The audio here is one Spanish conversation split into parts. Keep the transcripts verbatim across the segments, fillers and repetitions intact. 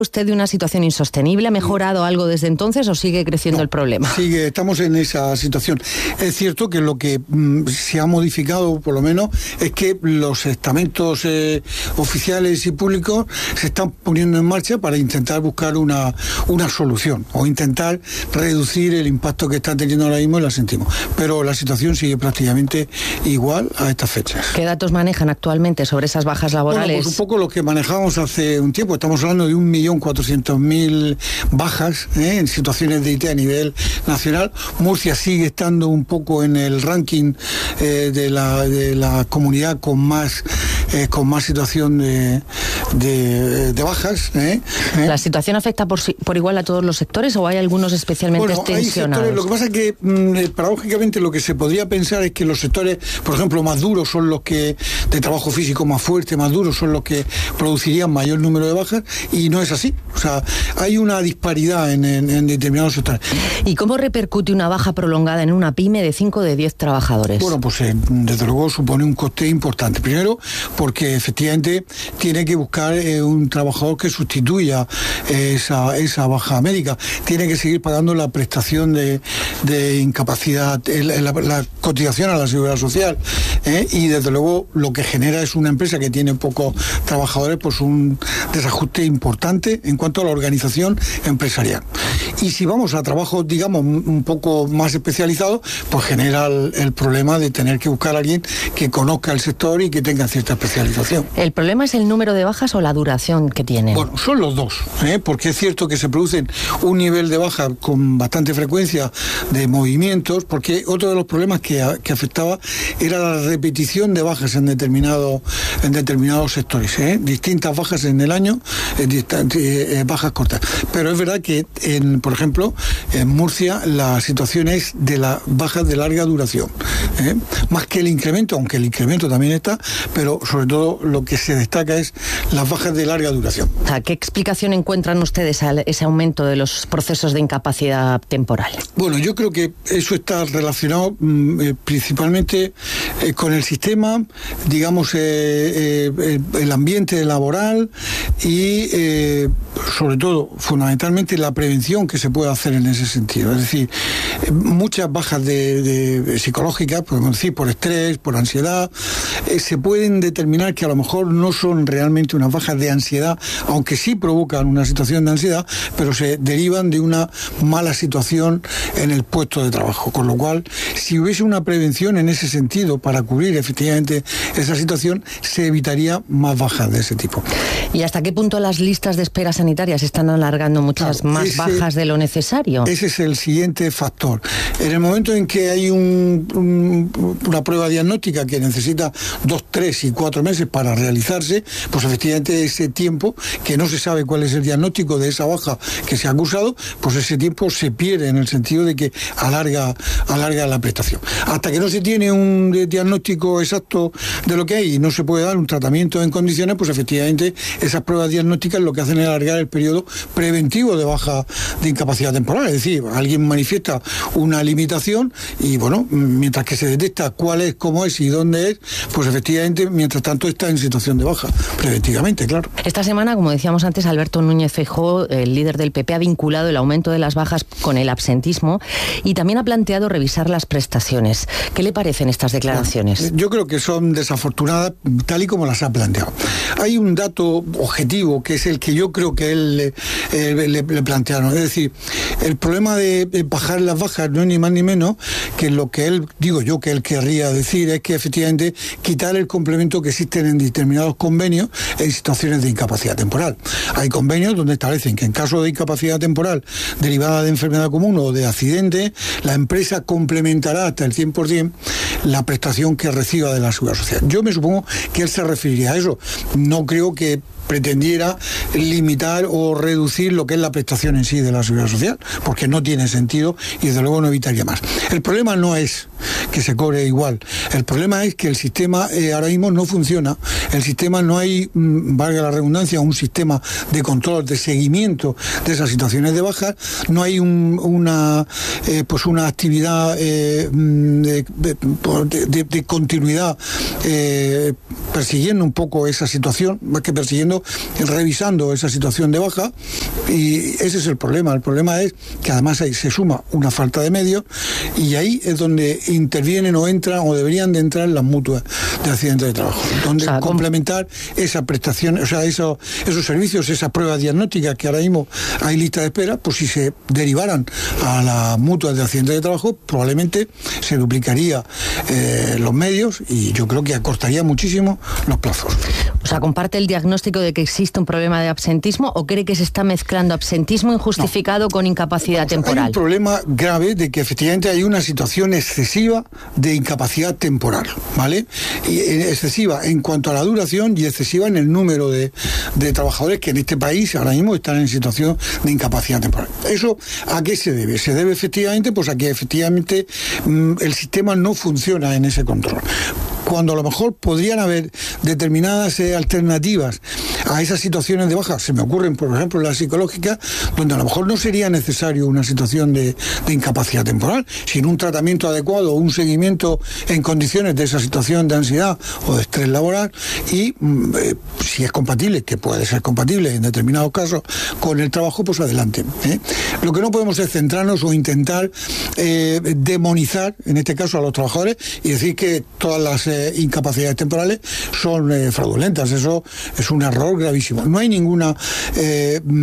¿Usted de una situación insostenible? ¿Ha mejorado algo desde entonces o sigue creciendo no, el problema? Sigue, estamos en esa situación. Es cierto que lo que mm, se ha modificado, por lo menos, es que los estamentos eh, oficiales y públicos se están poniendo en marcha para intentar buscar una, una solución o intentar reducir el impacto que está teniendo ahora mismo y la sentimos. Pero la situación sigue prácticamente igual a estas fechas. ¿Qué datos manejan actualmente sobre esas bajas laborales? Bueno, pues un poco lo que manejábamos hace un tiempo. Estamos hablando de un millón cuatrocientos mil bajas ¿eh? en situaciones de I T a nivel nacional. Murcia sigue estando un poco en el ranking eh, de, la, de la comunidad con más eh, con más situación de, de, de bajas. ¿eh? ¿La situación afecta por, por igual a todos los sectores o hay algunos especialmente bueno, tensionados? Hay sectores, lo que pasa es que mmm, paradójicamente lo que se podría pensar es que los sectores, por ejemplo, más duros son los que de trabajo físico más fuerte, más duros son los que producirían mayor número de bajas, y no es así. O sea, hay una disparidad en, en, en determinados sectores. ¿Y cómo repercute una baja prolongada en una pyme de cinco de diez trabajadores? Bueno, pues eh, desde luego supone un coste importante. Primero, porque efectivamente tiene que buscar eh, un trabajador que sustituya eh, esa, esa baja médica. Tiene que seguir pagando la prestación de, de incapacidad, la, la, la cotización a la seguridad social. ¿eh? Y desde luego lo que genera es una empresa que tiene pocos trabajadores, pues un desajuste importante en cuanto a la organización empresarial. Y si vamos a trabajos, digamos, un poco más especializados, pues genera el, el problema de tener que buscar a alguien que conozca el sector y que tenga cierta especialización. ¿El problema es el número de bajas o la duración que tienen? Bueno, son los dos, ¿eh? porque es cierto que se producen un nivel de baja con bastante frecuencia de movimientos, porque otro de los problemas que, que afectaba era la repetición de bajas en, determinado, en determinados sectores, ¿eh? distintas bajas en el año, eh, eh, bajas cortas. Pero es verdad que, en, por ejemplo, en Murcia la situación es de las bajas de larga duración, ¿eh? más que el incremento, aunque el incremento también está, pero sobre todo lo que se destaca es las bajas de larga duración. ¿Qué explicación encuentran ustedes a ese aumento de los procesos de incapacidad temporal? Bueno, yo creo que eso está relacionado mm, eh, principalmente eh, con el sistema, digamos, eh, eh, el ambiente laboral y eh, sobre todo, fundamentalmente, la prevención que se puede hacer en ese sentido. Es decir, eh, muchas bajas de, de psicológicas, podemos decir, por estrés, por ansiedad, eh, se pueden determinar que a lo mejor no son realmente unas bajas de ansiedad, aunque sí provocan una situación de ansiedad, pero se derivan de una mala situación en el puesto de trabajo. Con lo cual, si hubiese una prevención en ese sentido para cubrir efectivamente esa situación, se evitaría más bajas de ese tipo. ¿Y hasta qué punto las listas de espera sanitarias están alargando muchas claro, más ese, bajas de lo necesario? Ese es el siguiente factor. En el momento en que hay un, un, una prueba diagnóstica que necesita dos, tres y cuatro meses para realizarse, pues efectivamente ese tiempo, que no se sabe cuál es el diagnóstico de esa baja que se ha acusado, pues ese tiempo se pierde en el sentido de que alarga, alarga la prestación. Hasta que no se tiene un diagnóstico exacto de lo que hay y no se puede dar un tratamiento en condiciones, pues efectivamente esas pruebas diagnósticas lo que hacen es alargar el periodo preventivo de baja de incapacidad temporal. Es decir, alguien manifiesta una limitación y bueno, mientras que se detecta cuál es, cómo es y dónde es, pues efectivamente, mientras tanto está en situación de baja, preventivamente, claro. Esta semana, como decíamos antes, Alberto Núñez Feijóo, el líder del P P, ha vinculado el aumento de las bajas con el absentismo y también ha planteado revisar las prestaciones. ¿Qué le parecen estas declaraciones? Bueno, yo creo que son desafortunadas tal y como las ha planteado. Hay un dato objetivo que es el que yo creo que él le, eh, le, le plantearon. Es decir, el problema de bajar las bajas no es ni más ni menos que lo que él, digo yo, que él querría decir es que efectivamente quitar el complemento que existen en determinados convenios en situaciones de incapacidad temporal. Hay convenios donde establecen que en caso de incapacidad temporal derivada de enfermedad común o de accidente, la empresa complementará hasta el cien por ciento la prestación que reciba de la Seguridad Social. Yo me supongo que él se referiría a eso. No creo que pretendiera limitar o reducir lo que es la prestación en sí de la Seguridad Social, porque no tiene sentido y desde luego no evitaría más. El problema no es que se cobre igual. El problema es que el sistema eh, ahora mismo no funciona. El sistema no hay, mmm, valga la redundancia, un sistema de control, de seguimiento de esas situaciones de baja. No hay un, una eh, pues una actividad eh, de, de, de, de continuidad eh, persiguiendo un poco esa situación, más que persiguiendo, revisando esa situación de baja, y ese es el problema. El problema es que además ahí se suma una falta de medios, y ahí es donde intervienen o entran o deberían de entrar las mutuas de accidentes de trabajo, donde o sea, complementar esa prestación, o sea, esos, esos servicios, esas pruebas diagnósticas que ahora mismo hay lista de espera, pues si se derivaran a las mutuas de accidentes de trabajo, probablemente se duplicaría eh, los medios, y yo creo que acortaría muchísimo los plazos. O sea, ¿comparte el diagnóstico de que existe un problema de absentismo o cree que se está mezclando absentismo injustificado no. con incapacidad temporal? Hay un problema grave de que efectivamente hay una situación excesiva de incapacidad temporal, ¿vale? Y excesiva en cuanto a la duración y excesiva en el número de, de trabajadores que en este país ahora mismo están en situación de incapacidad temporal. ¿Eso a qué se debe? Se debe efectivamente pues a que efectivamente mmm, el sistema no funciona en ese control. Cuando a lo mejor podrían haber determinadas eh, alternativas a esas situaciones de baja, se me ocurren, por ejemplo, las psicológicas, donde a lo mejor no sería necesario una situación de, de incapacidad temporal, sino un tratamiento adecuado, un seguimiento en condiciones de esa situación de ansiedad o de estrés laboral, y eh, si es compatible, que puede ser compatible en determinados casos, con el trabajo, pues adelante. ¿eh? Lo que no podemos es centrarnos o intentar eh, demonizar, en este caso, a los trabajadores y decir que todas las eh, incapacidades temporales son eh, fraudulentas. Eso es un error gravísimo. No hay ninguna eh, eh,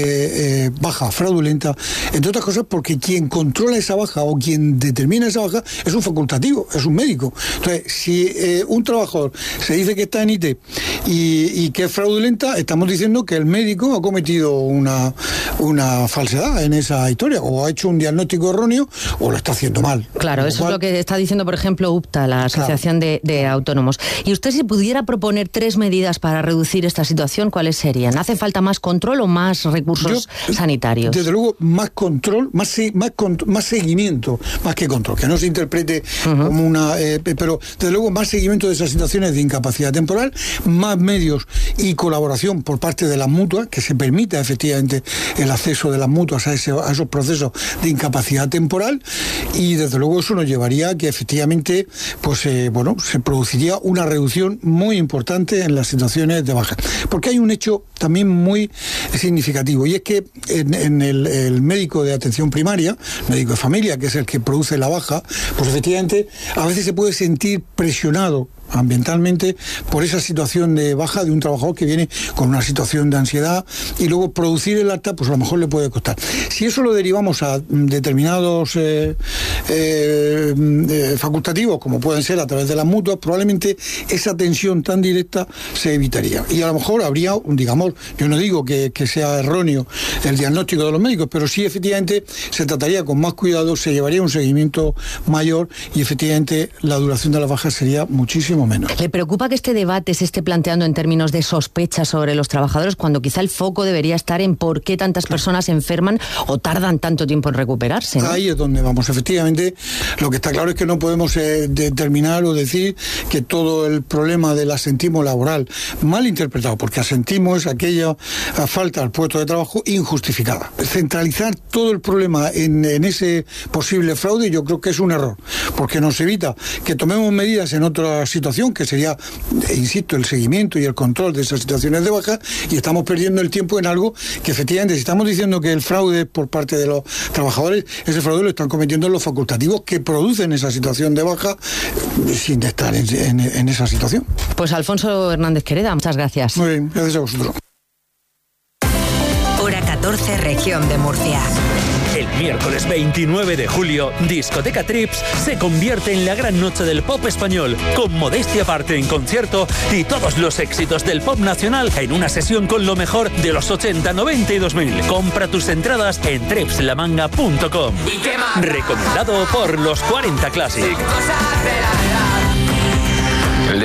eh, baja fraudulenta, entre otras cosas porque quien controla esa baja o quien determina esa baja es un facultativo, es un médico. Entonces, si eh, un trabajador se dice que está en I T y, y que es fraudulenta, estamos diciendo que el médico ha cometido una, una falsedad en esa historia, o ha hecho un diagnóstico erróneo o lo está haciendo mal. Claro, eso cual... es lo que está diciendo, por ejemplo, UPTA, la Asociación claro. de, de Autónomos. Y usted, si pudiera proponer tres medidas para reducir esta situación, ¿cuáles serían? ¿Hace falta más control o más recursos Yo, sanitarios? Desde luego, más control, más, más, más seguimiento, más que control, que no se interprete uh-huh. como una... Eh, pero, desde luego, más seguimiento de esas situaciones de incapacidad temporal, más medios y colaboración por parte de las mutuas, que se permita efectivamente el acceso de las mutuas a, ese, a esos procesos de incapacidad temporal, y desde luego eso nos llevaría a que efectivamente pues eh, bueno, se produciría una reducción muy importante en las situaciones de baja. Porque hay un hecho también muy significativo, y es que en, en el, el médico de atención primaria, médico de familia, que es el que produce la baja, pues efectivamente a veces se puede sentir presionado ambientalmente por esa situación de baja de un trabajador que viene con una situación de ansiedad, y luego producir el acta pues a lo mejor le puede costar. Si eso lo derivamos a determinados eh, eh, eh, facultativos, como pueden ser a través de las mutuas, probablemente esa tensión tan directa se evitaría, y a lo mejor habría, digamos, yo no digo que, que sea erróneo el diagnóstico de los médicos, pero sí efectivamente se trataría con más cuidado, se llevaría un seguimiento mayor, y efectivamente la duración de la baja sería muchísimo menos. ¿Le preocupa que este debate se esté planteando en términos de sospecha sobre los trabajadores, cuando quizá el foco debería estar en por qué tantas claro. personas se enferman o tardan tanto tiempo en recuperarse, ¿no? Ahí es donde vamos. Efectivamente, lo que está claro es que no podemos eh, determinar o decir que todo el problema del asentismo laboral, mal interpretado, porque asentismo es aquella falta al puesto de trabajo injustificada. Centralizar todo el problema en, en ese posible fraude, yo creo que es un error, porque nos evita que tomemos medidas en otras situaciones, que sería, insisto, el seguimiento y el control de esas situaciones de baja, y estamos perdiendo el tiempo en algo que efectivamente, si estamos diciendo que el fraude por parte de los trabajadores, ese fraude lo están cometiendo los facultativos que producen esa situación de baja sin estar en, en, en esa situación. Pues Alfonso Hernández Quereda, muchas gracias. Muy bien, gracias a vosotros. Hora catorce, región de Murcia. El miércoles veintinueve de julio, Discoteca Trips se convierte en la gran noche del pop español, con Modestia Aparte en concierto y todos los éxitos del pop nacional en una sesión con lo mejor de los ochenta, noventa y dos mil. Compra tus entradas en trips la manga punto com. Recomendado por los cuarenta Classic.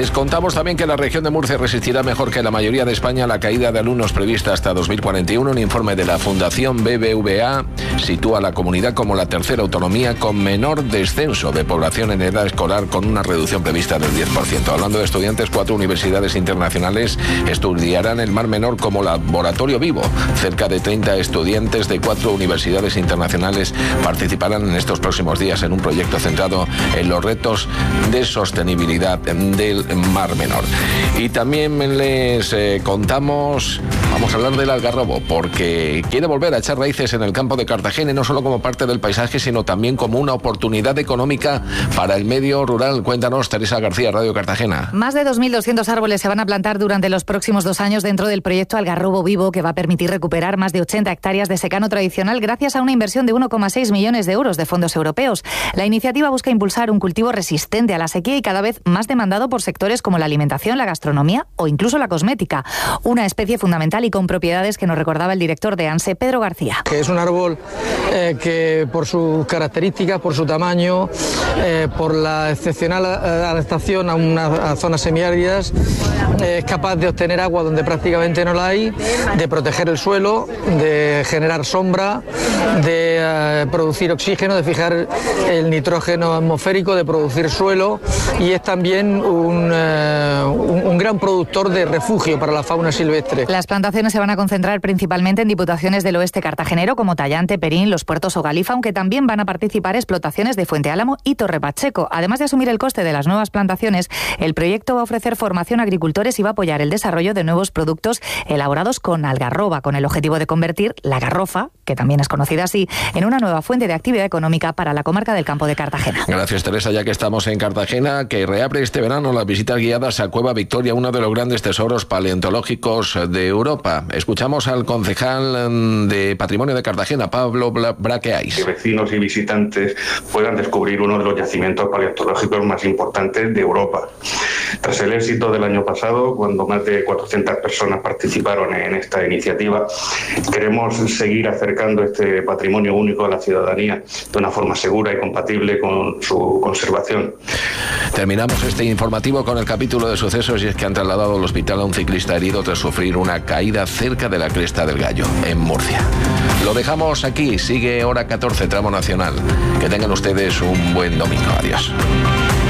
Les contamos también que la región de Murcia resistirá mejor que la mayoría de España la caída de alumnos prevista hasta dos mil cuarenta y uno. Un informe de la Fundación B B V A sitúa a la comunidad como la tercera autonomía con menor descenso de población en edad escolar, con una reducción prevista del diez por ciento. Hablando de estudiantes, cuatro universidades internacionales estudiarán el Mar Menor como laboratorio vivo. Cerca de treinta estudiantes de cuatro universidades internacionales participarán en estos próximos días en un proyecto centrado en los retos de sostenibilidad del Mar Menor. Y también les eh, contamos, vamos a hablar del algarrobo, porque quiere volver a echar raíces en el campo de Cartagena, y no solo como parte del paisaje, sino también como una oportunidad económica para el medio rural. Cuéntanos, Teresa García, Radio Cartagena. Más de dos mil doscientos árboles se van a plantar durante los próximos dos años dentro del proyecto Algarrobo Vivo, que va a permitir recuperar más de ochenta hectáreas de secano tradicional gracias a una inversión de uno coma seis millones de euros de fondos europeos. La iniciativa busca impulsar un cultivo resistente a la sequía y cada vez más demandado por sectores como la alimentación, la gastronomía o incluso la cosmética. Una especie fundamental y con propiedades que nos recordaba el director de ANSE, Pedro García. Que es un árbol eh, que por sus características, por su tamaño, eh, por la excepcional adaptación a unas a zonas semiáridas, eh, es capaz de obtener agua donde prácticamente no la hay, de proteger el suelo, de generar sombra, de eh, producir oxígeno, de fijar el nitrógeno atmosférico, de producir suelo, y es también un, eh, un, un gran productor de refugio para la fauna silvestre. Las plantaciones se van a concentrar principalmente en diputaciones del oeste cartagenero como Tallante, Perín, Los Puertos o Galifa, aunque también van a participar explotaciones de Fuente Álamo y Torre Pacheco. Además de asumir el coste de las nuevas plantaciones, el proyecto va a ofrecer formación a agricultores y va a apoyar el desarrollo de nuevos productos elaborados con algarroba, con el objetivo de convertir la garrofa, que también es conocida así, en una nueva fuente de actividad económica para la comarca del Campo de Cartagena. Gracias, Teresa. Ya que estamos en Cartagena, que reabre este verano las visitas guiadas a Cueva Victoria, uno de los grandes tesoros paleontológicos de Europa. Escuchamos al concejal de Patrimonio de Cartagena, Pablo Braqueais. Que vecinos y visitantes puedan descubrir uno de los yacimientos paleontológicos más importantes de Europa. Tras el éxito del año pasado, cuando más de cuatrocientas personas participaron en esta iniciativa, queremos seguir acercando este patrimonio único a la ciudadanía de una forma segura y compatible con su conservación. Terminamos este informativo con el capítulo de sucesos, y es que han trasladado al hospital a un ciclista herido tras sufrir una caída cerca de la Cresta del Gallo, en Murcia. Lo dejamos aquí, sigue hora catorce, tramo nacional. Que tengan ustedes un buen domingo. Adiós.